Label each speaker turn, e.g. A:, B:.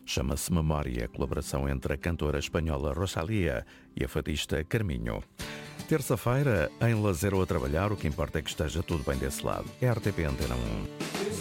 A: Chama-se Memória, a colaboração entre a cantora espanhola Rosalía e a fadista Carminho. Terça-feira, em lazer ou a trabalhar, o que importa é que esteja tudo bem desse lado. É RTP Antena 1.